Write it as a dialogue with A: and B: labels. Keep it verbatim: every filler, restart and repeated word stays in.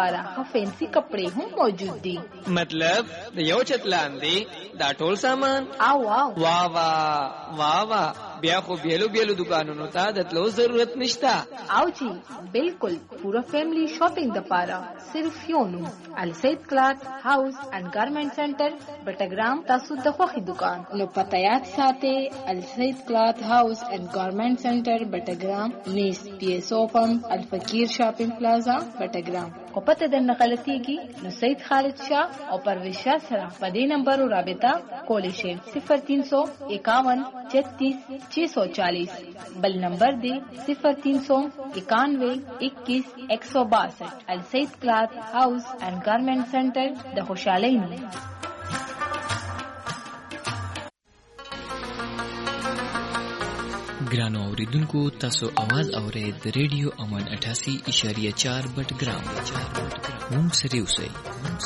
A: لپاره فینسی کپڑے هم موجود دي.
B: مطلب د یو چت لاندې دا ټول سامان؟
A: او او
B: واه واه واه واه بیا خو بیلو بیلو دکانونو ته د تلو ضرورت نشته.
A: او جی بالکل پورا فیملی شاپینګ لپاره صرف یو نوم السید کلاث هاوس اینڈ ګارمنټ سنټر بټګرام. تاسو د خوخي دکان نو پته یاد ساتئ السید کلاث هاوس اینڈ ګارمنټ سنټر بټګرام نیس پی ایس او پمپ الفقیر شاپینګ پلازا بټګرام. کو پته د نقلتیږي نو سید خالد شاه او پرویز شاه سره په دې نمبر رابطه کولی شئ صفر تین سو اکاون چھتیس چھ سو چالیس. بل نمبر دی صفر تین سو اکانوے اکیس ایک سو باسٹھ. السید کلاث ہاؤس اینڈ گارمنٹ سینٹر د خوشحالی نوم.
C: ګرانو اوریدونکو تاسو आवाज اورئ د ریډیو امن اٹھاسی اشاریه چار بټ ګرام. مونږ سره اوسئ.